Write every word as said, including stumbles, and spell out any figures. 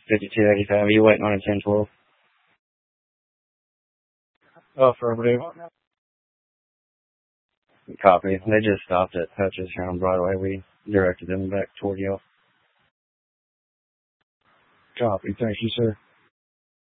fifty-two eighty-five. Are you waiting on a ten twelve? Oh, affirmative. Copy. They just stopped at Hutch's here on Broadway. We directed them back toward y'all. Copy. Thank you, sir.